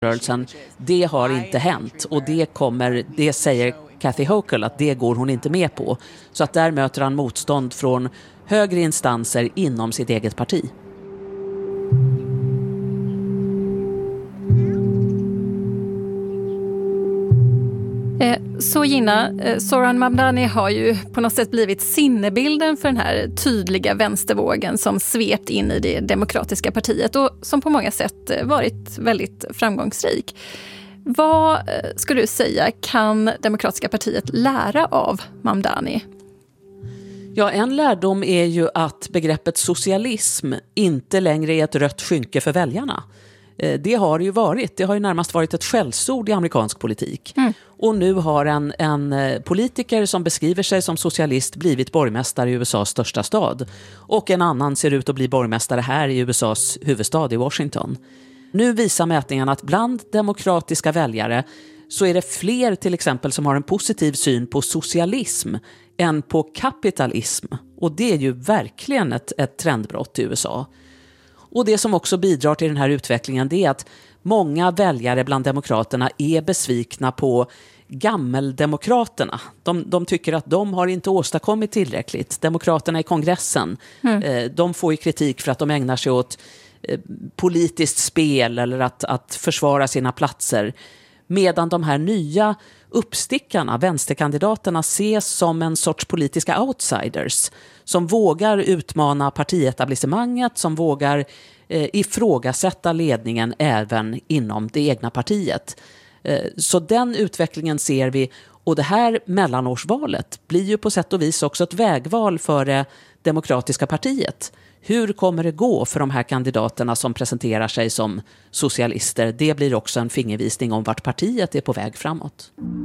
rörelsen, det har inte hänt och det säger Kathy Hochul att det går hon inte med på. Så att där möter han motstånd från högre instanser inom sitt eget parti. Så Gina, Zoran Mamdani har ju på något sätt blivit sinnebilden för den här tydliga vänstervågen som svept in i det demokratiska partiet och som på många sätt varit väldigt framgångsrik. Vad skulle du säga kan demokratiska partiet lära av Mamdani? Ja, en lärdom är ju att begreppet socialism inte längre är ett rött skynke för väljarna. Det har ju närmast varit ett skällsord i amerikansk politik. Och nu har en politiker som beskriver sig som socialist blivit borgmästare i USAs största stad. Och en annan ser ut att bli borgmästare här i USAs huvudstad i Washington. Nu visar mätningarna att bland demokratiska väljare så är det fler till exempel som har en positiv syn på socialism än på kapitalism. Och det är ju verkligen ett trendbrott i USA. Och det som också bidrar till den här utvecklingen det är att många väljare bland demokraterna är besvikna på gammeldemokraterna. De tycker att de har inte åstadkommit tillräckligt. Demokraterna i kongressen, de får ju kritik för att de ägnar sig åt politiskt spel eller att försvara sina platser. Medan de här nya uppstickarna, vänsterkandidaterna, ses som en sorts politiska outsiders som vågar utmana partietablissemanget, som vågar ifrågasätta ledningen även inom det egna partiet. Så den utvecklingen ser vi, och det här mellanårsvalet blir ju på sätt och vis också ett vägval för det demokratiska partiet. Hur kommer det gå för de här kandidaterna som presenterar sig som socialister? Det blir också en fingervisning om vart partiet är på väg framåt.